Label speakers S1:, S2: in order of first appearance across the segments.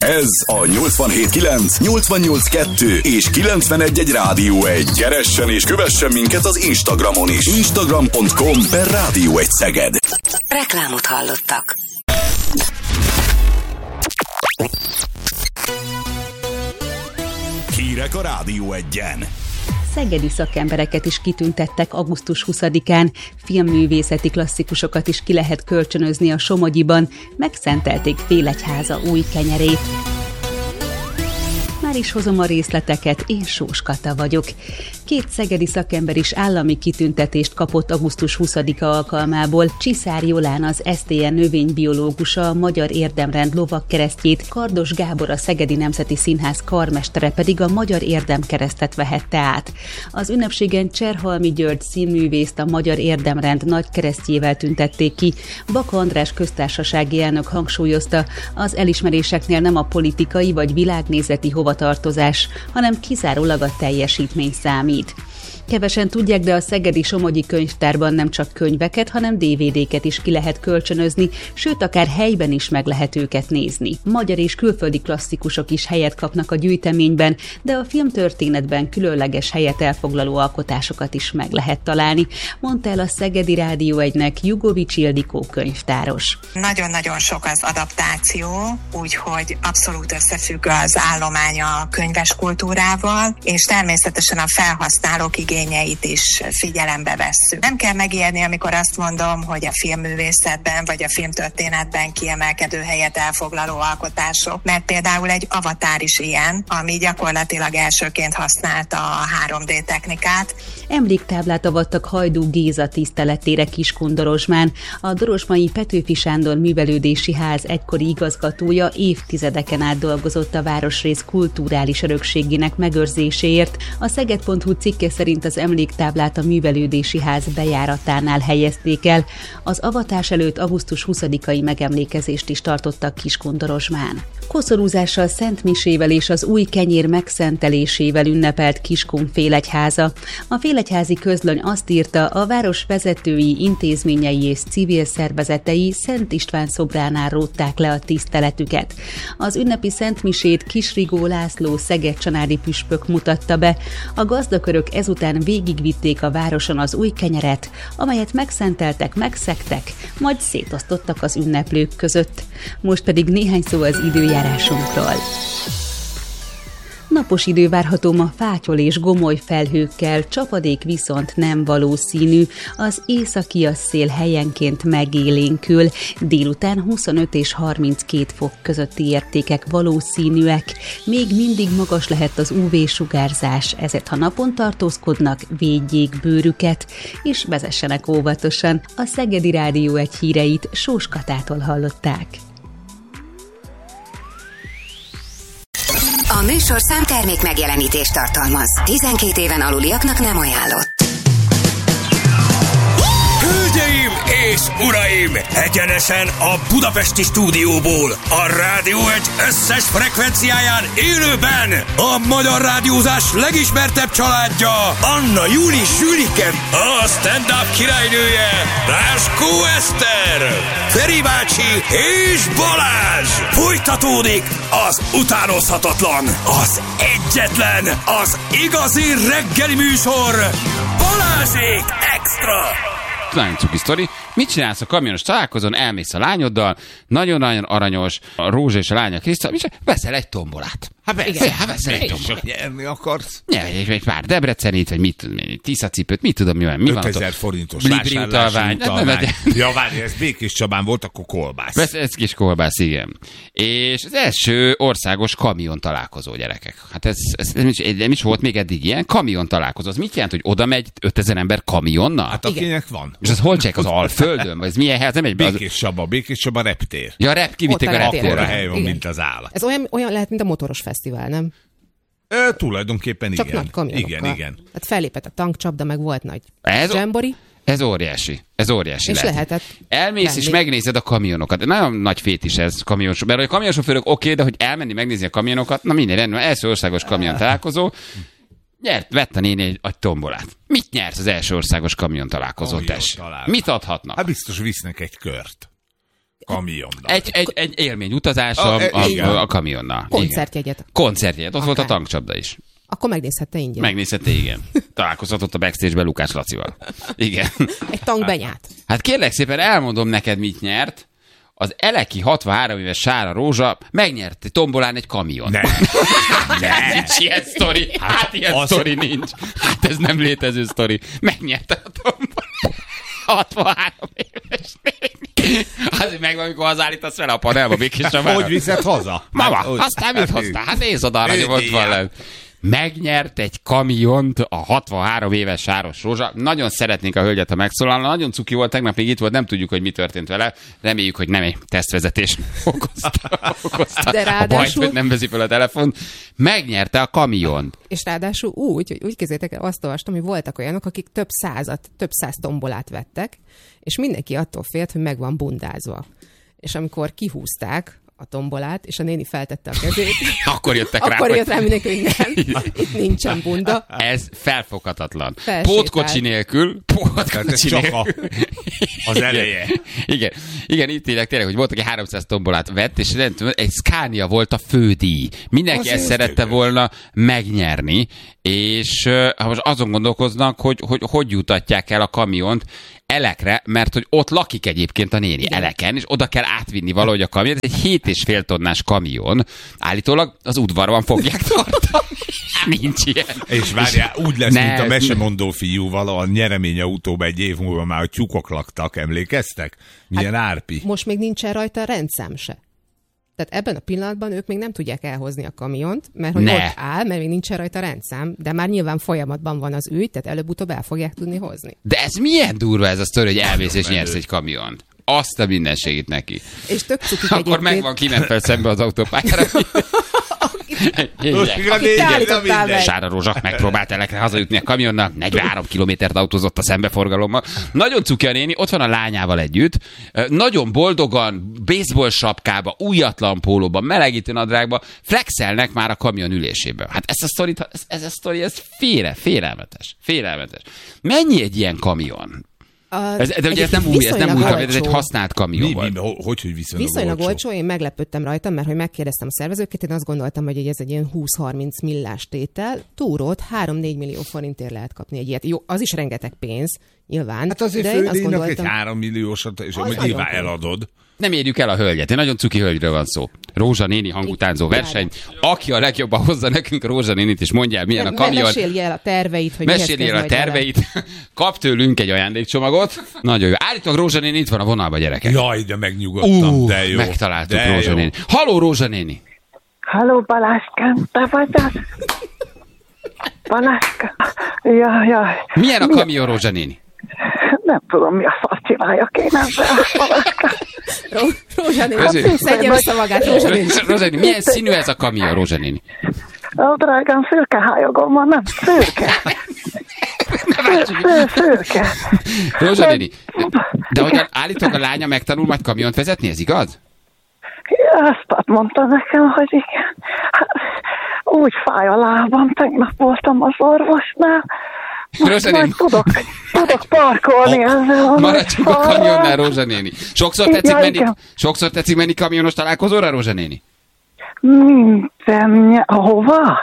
S1: Ez a 87.9, 88.2 és 91.1 Rádió 1. Keressen és kövessen minket az Instagramon is. Instagram.com/Rádió 1 Szeged.
S2: Reklámot hallottak.
S1: Hírek a Rádió 1-en.
S3: Szegedi szakembereket is kitüntettek augusztus 20-án, filmművészeti klasszikusokat is ki lehet kölcsönözni a Somogyiban, megszentelték Félegyháza új kenyerét. Már is hozom a részleteket, én Sós Kata vagyok. 2 szegedi szakember is állami kitüntetést kapott augusztus 20-a alkalmából. Csiszár Jolán, az SZTN növénybiológusa, a Magyar Érdemrend lovagkeresztjét, Kardos Gábor, a Szegedi Nemzeti Színház karmestere pedig a Magyar Érdemkeresztet vehette át. Az ünnepségen Cserhalmi György színművészt a Magyar Érdemrend nagykeresztjével tüntették ki. Baka András köztársasági elnök hangsúlyozta, az elismeréseknél nem a politikai vagy világnézeti hovatartozás, hanem kizárólag a teljesítmény számít. Kevesen tudják, de a szegedi Somogyi Könyvtárban nem csak könyveket, hanem DVD-ket is ki lehet kölcsönözni, sőt, akár helyben is meg lehet őket nézni. Magyar és külföldi klasszikusok is helyet kapnak a gyűjteményben, de a filmtörténetben különleges helyet elfoglaló alkotásokat is meg lehet találni, mondta el a Szegedi Rádió 1-nek Jugovics Ildikó könyvtáros.
S4: Nagyon-nagyon sok az adaptáció, úgyhogy abszolút összefügg az állomány a könyves kultúrával, és természetesen a felhasználók igényeit is figyelembe vesszük. Nem kell megijedni, amikor azt mondom, hogy a filmművészetben vagy a filmtörténetben kiemelkedő helyet elfoglaló alkotások, mert például egy Avatar is ilyen, ami gyakorlatilag elsőként használta a 3D technikát.
S3: Emléktáblát avattak Hajdú Géza tiszteletére Kiskun-Dorozsmán. A dorozsmai Petőfi Sándor Művelődési Ház egykori igazgatója évtizedeken át dolgozott a városrész kulturális örökségének megőrzéséért. A Szeged.hu cikke szerint az emléktáblát a Művelődési Ház bejáratánál helyezték el. Az avatás előtt augusztus 20-ai megemlékezést is tartottak Kiskun-Dorozsmán. Koszorúzással, szentmisével és az új kenyér megszentelésével ünnepelt Kiskun Félegyháza. A Félegyházi Közlöny azt írta, a város vezetői, intézményei és civil szervezetei Szent István szobránál rótták le a tiszteletüket. Az ünnepi szentmisét Kisrigó László szeged-csanádi püspök mutatta be. A gazdakörök ezután végigvitték a városon az új kenyeret, amelyet megszenteltek, megszegtek, majd szétosztottak az ünneplők között. Most pedig néhány szó az időjárásunkról. Napos idő várható ma fátyol és gomoly felhőkkel, csapadék viszont nem valószínű, az északi szél helyenként megélénkül, délután 25 és 32 fok közötti értékek valószínűek, még mindig magas lehet az UV-sugárzás, ezért ha napon tartózkodnak, védjék bőrüket, és vezessenek óvatosan. A Szegedi Rádió 1 híreit Sós Katától hallották.
S2: A műsorszám termék megjelenítést tartalmaz. 12 éven aluliaknak nem ajánlott.
S5: Hölgyeim és uraim! Egyenesen a budapesti stúdióból, a Rádió 1 összes frekvenciáján élőben a magyar rádiózás legismertebb családja, Anna Júli Sülike, a stand-up királynője, Ráskó Eszter, Feri bácsi és Balázs! Folytatódik az utánozhatatlan, az egyetlen, az igazi reggeli műsor, Balázsék Extra!
S6: Nagyon cuki sztori. Mit csinálsz a kamionos találkozón? Elmész a lányoddal, nagyon-nagyon aranyos, a Rózsa és a lánya Kriszta, veszel egy tombolát. Veszel egy tombolát.
S7: Nyerni akarsz?
S6: Nyerj egy pár Debrecenit, vagy mit tudom én, Tiszacipőt, mit tudom, mi van.
S7: 5000 forintos vásárlási utalvány. Ja, várj, ez Békés Csabán volt, akkor kolbász.
S6: Vesz egy kis kolbász, igen. És az első országos kamion találkozó, gyerekek. Hát ez nem is volt még eddig ilyen kamion találkozó. Az mit jelent, hogy oda megy 5000 ember kamionnal?
S7: Hát akinek van.
S6: És az hol csinálják, az Alföldön? Vagy ez milyen hely? Nem egy
S7: Békés Csaba reptér.
S6: Ja, kivitték a reptérre.
S7: Akkora hely van, mint az állat.
S8: Ez olyan lehet, mint a motoros fesztivál, nem?
S7: Tulajdonképpen
S8: csak
S7: igen.
S8: Nagy kamionokkal.
S7: Igen.
S8: Hát fellépett a tankcsapda, meg volt nagy dzsembori.
S6: Ez óriási. És
S8: lehetett.
S6: Elmész és megnézed a kamionokat. Nagyon nagy fétis ez kamionsofőr. Mert a kamionsofőrök oké, de hogy elmenni megnézni a kamionokat, na minden rendben, első országos kamion találkozó. Vett a néni egy tombolát. Mit nyersz az első országos kamion találkozó, tess? Mit adhatnak?
S7: Hát biztos visznek egy kört. Kamionnal.
S6: Egy élmény utazás a kamionnal.
S8: Koncertjegyet.
S6: Koncertjegyet, ott volt a tankcsapda is.
S8: Akkor megnézhette ingyen.
S6: Megnézhette, igen. Találkozhatott a backstage-ben Lukács Lacival. Igen.
S8: Egy tankbenyát.
S6: Hát kérlek szépen, elmondom neked, mit nyert. Az Eleki 63 éves Sára Rózsa megnyert egy tombolán egy kamion.
S7: Ne.
S6: Nincs ilyen sztori. Hát ilyen sztori nincs. Hát ez nem létező sztori. Megnyerte a tombolán. 63 éves. Azért megvan, amikor hazállítasz fel a panelba, Békés Csabára.
S7: Hogy viszed haza?
S6: Mama, aztán mit hoztál? Hát nézd oda, arra nyomott van lent. Megnyert egy kamiont a 63 éves Sáros Rózsa. Nagyon szeretnénk a hölgyet, ha megszólalna. Nagyon cuki volt, tegnap még itt volt, nem tudjuk, hogy mi történt vele. Reméljük, hogy nem egy tesztvezetés okozta
S8: de ráadásul...
S6: a bajt, hogy nem veszi fel a telefont. Megnyerte a kamiont.
S8: És ráadásul úgy képzeljétek el, azt olvastam, hogy voltak olyanok, akik több száz tombolát vettek, és mindenki attól félt, hogy meg van bundázva. És amikor kihúzták a tombolát, és a néni feltette a kezét.
S6: Akkor jöttek rá.
S8: Akkor jött rá mindenki, hogy nem, itt nincsen bunda.
S6: Ez felfoghatatlan. Pótkocsi nélkül.
S7: Az eleje.
S6: Igen, itt tényleg, hogy volt, aki 300 tombolát vett, és egy Scania volt a fődíj. Mindenki ezt szerette volna megnyerni, és most azon gondolkoznak, hogy jutatják el a kamiont Elekre, mert hogy ott lakik egyébként a néni, igen. Eleken, és oda kell átvinni valahogy a kamiont. Ez egy 7,5 tonnás kamion. Állítólag az udvarban fogják tartani. Nincs ilyen.
S7: És várjál, úgy lesz, mint a mesemondó fiúval a nyereményautóban egy év múlva már a tyúkok laktak, emlékeztek? Milyen árpi.
S8: Most még nincsen rajta rendszám se. Tehát ebben a pillanatban ők még nem tudják elhozni a kamiont, mert hogy ott áll, mert még nincsen rajta rendszám, de már nyilván folyamatban van az ügy, tehát előbb-utóbb el fogják tudni hozni.
S6: De ez milyen durva ez a sztori, hogy elvész és nyersz egy kamiont. Azt a mindenségét neki.
S8: És tök cukik
S6: akkor
S8: egyébként.
S6: megvan, ki nem fel szembe az autópályára. Sára Rózsa megpróbált Elekre hazajutni a kamionnal, 43 kilométert autózott a szembeforgalommal. Nagyon cuki a néni, ott van a lányával együtt, nagyon boldogan, baseball sapkába, újatlan pólóban, melegítő nadrágba flexelnek már a kamion ülésében. Hát ez a sztori, ez félelmetes. Mennyi egy ilyen kamion? De ugye ez nem új kamion, ez egy használt kamion volt.
S7: Hogy
S8: viszonylag olcsó? Én meglepődtem rajta, mert hogy megkérdeztem a szervezőket, én azt gondoltam, hogy ez egy ilyen 20-30 millás tétel. Túrót 3-4 millió forintért lehet kapni egy ilyet. Jó, az is rengeteg pénz, nyilván.
S7: Hát azért fődíjnak egy 3 milliósat, és nyilván eladod.
S6: Nem érjük el a hölgyet. Egy nagyon cuki hölgyről van szó. Rózsa néni hangutánzó verseny. Aki a legjobban hozza nekünk a Rózsa nénit, és mondja el, milyen a kamion.
S8: Mesélj el a terveit, hogy
S6: mesélj el a terveit. Kap tőlünk egy ajándékcsomagot. Nagyon jó. Állítólag Rózsa néni itt van a vonalban, gyerekek.
S7: Jaj, de megnyugodtam, de jó.
S6: Megtaláltuk Rózsa néni. Halló, Rózsa néni.
S9: Halló, Balázskám, te vagy az? Baláska. Jaj.
S6: Milyen a kamion, Rózsa néni?
S9: Nem tudom, mi a szart csináljak én ezzel.
S8: Rózsa néni, szedjen össze magát, Rózsa néni.
S6: Rózsa néni, milyen színű ez a kamion, Rózsa néni?
S9: Ó, drágám, szürke hályogom van, nem szürke. Szürke.
S6: Rózsa néni, de hogyan állítólag a lánya megtanul majd kamiont vezetni, ez igaz?
S9: Azt mondta nekem, hogy igen. Úgy fáj a lábam, tegnap voltam az orvosnál. Most majd tudok parkolni ezzel.
S6: Maradjunk a kamionnál, Rózsa néni. Sokszor tetszik menni kamionos találkozóra, Rózsa néni?
S9: Hova?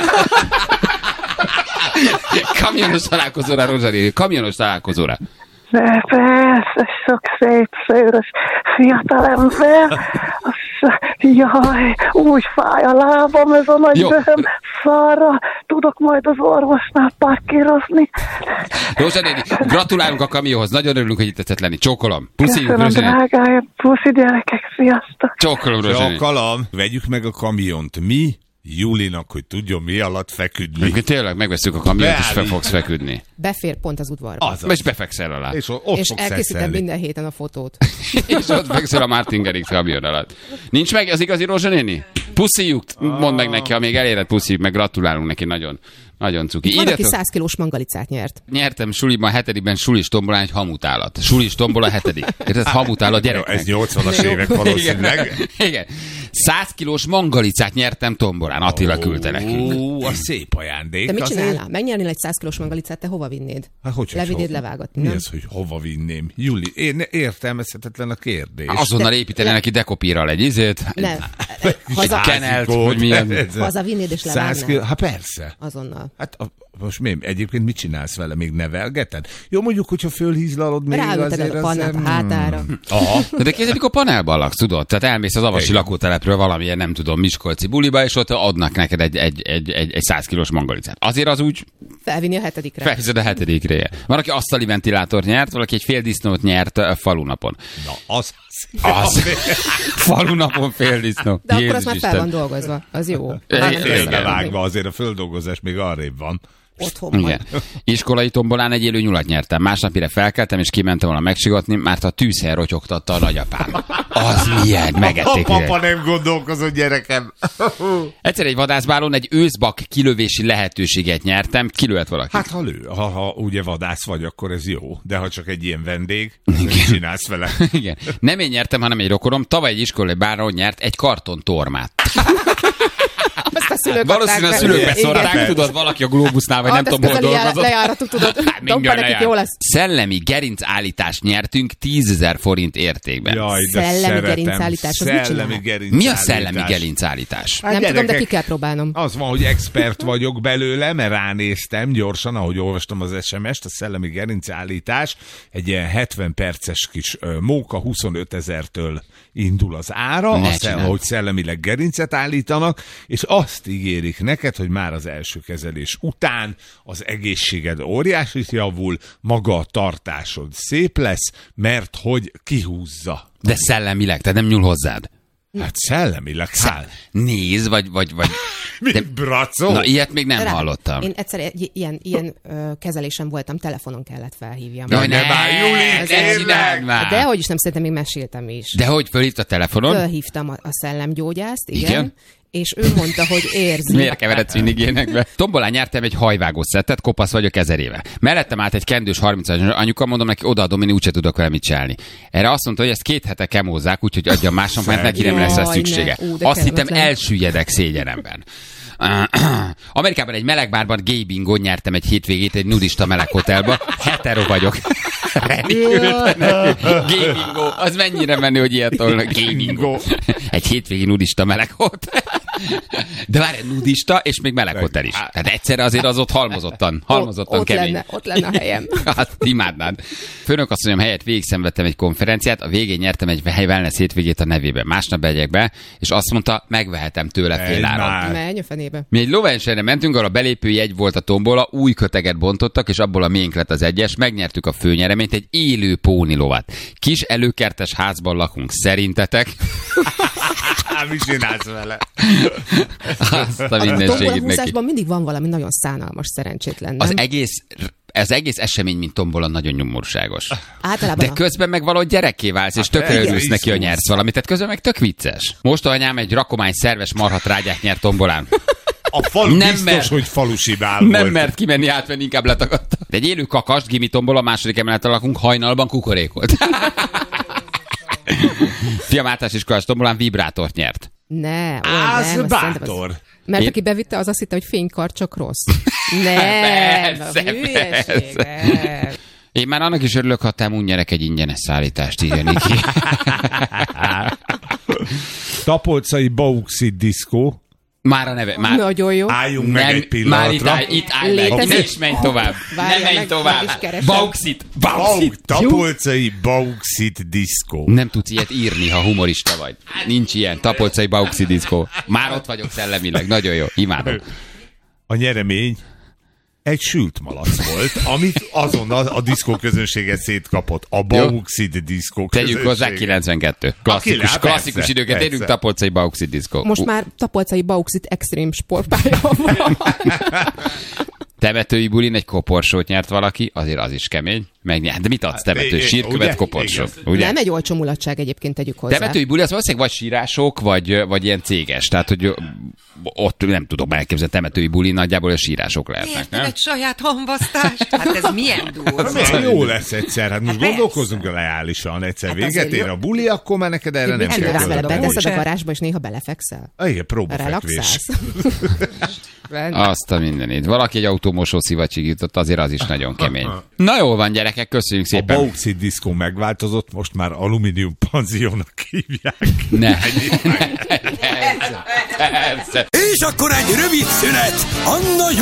S6: Kamionos találkozóra, Rózsa néni. Kamionos találkozóra.
S9: De persze, sok szép, szőrös fiatalember. Jaj, úgy fáj a lábam, ez a nagy bőröm szarra. Tudok majd az orvosnál parkírozni.
S6: Rózsa néni, gratulálunk a kamionhoz. Nagyon örülünk, hogy itt tetszett lenni. Csókolom.
S9: Puszi, köszönöm, drágáim. Puszi, gyerekek. Sziasztok.
S6: Csókolom, Rózsa néni.
S7: Csókolom. Vegyük meg a kamiont. Mi? Julinak, hogy tudjon mi alatt feküdni.
S6: Tényleg megveszünk a kamiont, és fel fogsz feküdni.
S8: Befér pont az udvarba.
S6: És befekszel alá.
S8: És elkészítem minden héten a fotót.
S6: És ott fekszel a Martin Garrix kamion alatt. Nincs meg az igazi Rózsa néni? Puszíjuk, mondd meg neki, ha még eléred, puszíjuk, meg gratulálunk neki, nagyon, nagyon cuki.
S8: Van, aki 100 kilós mangalicát nyert.
S6: Nyertem suliban, 7-ben sulis tombolán egy hamutállat. Sulis tombola 7. Érted? Hamutállat gyereknek.
S7: Ez 80-as évek valószínűleg.
S6: Igen. 100 kilós mangalicát nyertem tombolán. Attila küldte nekünk.
S7: A szép ajándék.
S8: De mit csinálnál? Megnyernél egy 100 kilós mangalicát, te hova vinnéd? Levinnéd levágatni,
S7: Mi
S8: nem?
S7: az, hogy hova vinném? Juli, én értelmezhetetlen a kérdés.
S6: Azonnal építeni neki dekopírral egy izét.
S8: Nem.
S6: Kenelt, hogy milyen.
S8: Hazavinnéd és levágnád.
S7: Hát persze.
S8: Azonnal.
S7: Hát most mi? Egyébként mit csinálsz vele? Még nevelgeted? Jó, mondjuk, hogyha fölhízlalod még
S8: ráülteted a panelt a hátára.
S6: Aha. De kézzel, amikor panelban laksz, tudod? Tehát elmész az avasi lakótelepről valamilyen, nem tudom, miskolci buliba, és ott adnak neked egy 100 kilós mangalicát. Azért az úgy...
S8: Felvinni a 7-re.
S6: Felviszed a 7-re. Van, aki asztali ventilátort nyert, valaki egy fél disznót nyert a falunapon.
S7: Na, az.
S6: Falunapon fél disznó.
S8: De akkor az már fel van dolgozva. Az jó.
S7: Félbevágva, azért a földolgozás még arrébb van.
S8: Otthon
S6: igen. Iskolai tombolán egy élő nyulat nyertem. Másnapire felkeltem, és kimentem volna megsigatni, mert a tűzhely rotyogtatta a nagyapám. Az milyen, megették.
S7: A papa nem gondolkozott, gyerekem.
S6: Egyszer egy vadászbálon egy őszbak kilövési lehetőséget nyertem. Kilőhet valaki?
S7: Hát ha lő, ha ugye vadász vagy, akkor ez jó. De ha csak egy ilyen vendég, mit csinálsz vele?
S6: Igen. Nem én nyertem, hanem egy rokonom. Tavaly egy iskolai bálon nyert egy kartontormát. Valószínűleg a szülők beszorták, tudod, valaki a Globusnál, vagy nem tudom, hol dolgozott.
S8: Lejáratuk, tudod, Dompa nekik jó lesz.
S6: Szellemi gerincállítást nyertünk 10 000 forint értékben.
S7: Jaj, de
S8: szellemi gerincállítás, az mit csinál?
S6: Mi a szellemi gerincállítás?
S8: Nem tudom, de ki kell próbálnom.
S7: Az van, hogy expert vagyok belőle, mert ránéztem gyorsan, ahogy olvastam az SMS-t, a szellemi gerincállítás egy ilyen 70 perces kis móka 25 000-től indul az ára, aztán, hogy szellemileg gerincet állítanak, és azt ígérik neked, hogy már az első kezelés után az egészséged óriásit javul, maga a tartásod szép lesz, mert hogy kihúzza.
S6: De szellemileg, tehát nem nyúl hozzád.
S7: Hát szellemileg száll.
S6: Nézd, vagy...
S7: Mi bracó?
S6: Na, ilyet még nem hallottam.
S8: Én egyszer ilyen kezelésem voltam, telefonon kellett felhívjam.
S6: Jaj, ne bár, Juli, ne csináld már!
S8: De hogy is nem, szerintem még meséltem is.
S6: De hogy fölhívta a telefonon?
S8: Fölhívtam a szellemgyógyászt, igen. És ő mondta, hogy érzi.
S6: Miért keveredsz mindig ilyenekbe? Tombolán nyertem egy hajvágó szettet, kopasz vagyok 1000 éve. Mellettem állt egy kendős 30-as anyuka, mondom neki, odaadom, én úgyse tudok vele mit csinálni. Erre azt mondta, hogy ezt 2 hete kemózzák, úgyhogy adjam másnak, mert neki nem lesz szüksége. Azt hittem, elsüllyedek szégyenemben. Amerikában egy melegbárban gay bingo nyertem egy hétvégét egy nudista meleghotelba. Hetero vagyok. Gay bingo. Az mennyire menő, hogy ilyet tolnak. Gay bingo. Egy hétvégi nudista meleghotel. De várj, nudista és még meleghotel is. Tehát egyszerre azért az ott halmozottan kemény.
S8: Ott lenne a helyem.
S6: Hát imádnád. Főnökasszonyom helyett végigszenvedtem egy konferenciát, a végén nyertem egy wellness hétvégét a nevében. Másnap megyek be, és azt mondta, megvehetem tőle féláron.
S8: Menj a fenébe.
S6: Mi egy lóversenyre mentünk, ahol a belépői egy volt a tombola, új köteget bontottak, és abból a miénk lett az egyes, megnyertük a főnyereményt, egy élő pónilovat. Kis előkertes házban lakunk, szerintetek?
S7: Mi csinálsz vele?
S6: Azt a mindenségét neki.
S8: Mindig van valami nagyon szánalmas szerencsétlen, nem?
S6: Az egész esemény, mint tombola, nagyon nyomorúságos.
S8: Általában
S6: de közben meg valahogy gyerekké válsz, és tökre örülsz neki, hogy nyersz valamit. Tehát közben meg tök vicces. Most anyám egy rakomány szerves marhatrágyát nyert tombolán.
S7: A falu nem biztos, hogy falusi bál volt.
S6: Nem mert kimenni átvenni, inkább letagadta. De egy élő kakast, gimi tombola, második emeleten lakunk, hajnalban kukorékolt. Fiam általános iskolás tombolán vibrátort nyert.
S8: Ne,
S7: az bátor.
S8: Mert aki bevitte, az azt hitte, hogy fénykar csak rossz. Nem,
S6: persze. Én már annak is örülök, ha te nyerek egy ingyenes szállítást, írja Niki.
S7: Tapolcai Bauxit diszkó.
S6: Már a neve. Már...
S8: Nagyon jó.
S7: Álljunk meg egy pillanatra.
S6: Már itt állj meg. Ne is menj tovább. Ne menj tovább. Bauxit.
S7: Tapolcai Bauxit diszkó.
S6: Nem tudsz ilyet írni, ha humorista vagy. Nincs ilyen. Tapolcai Bauxit diszkó. Már ott vagyok szellemileg. Nagyon jó. Imádom.
S7: A nyeremény egy sült malac volt, amit azonnal a diszkó közönséget szétkapott. A Bauxit diszkó közönség.
S6: Tegyük hozzá 92. Klasszikus időket érünk, Tapolcai Bauxit diszkó.
S8: Most már Tapolcai Bauxit extrém sportpálya van.
S6: Temetői bulin egy koporsót nyert valaki, azért az is kemény. Megnyert. De mit adsz temető? Sírkövet, koporsót. Ugye?
S8: Nem egy olcsó mulatság, egyébként tegyük hozzá.
S6: Temetői buli, az valószínűleg vagy sírások, vagy ilyen céges. Tehát, hogy ott nem tudom elképzelni, temetői buli, nagyjából a sírások lehetnek, nem?
S10: Egy saját hamvasztást. Hát ez milyen durva.
S7: Jó lesz egyszer, hát most gondolkozzunk reálisan. Egyszer véget ér a buli, akkor már neked erre nem kell.
S8: Előre beteszed a garázsba, és néha belefekszel.
S7: Igen, próbafekvés.
S6: Azt a mindenit. Valaki egy autómosó szivacsig jutott, azért az is nagyon kemény. Na jól van, gyerekek, köszönjük szépen.
S7: A bauxit diszkó megváltozott, most már alumínium panziónak hívják.
S6: Ne.
S5: És akkor egy rövid szünet. Anna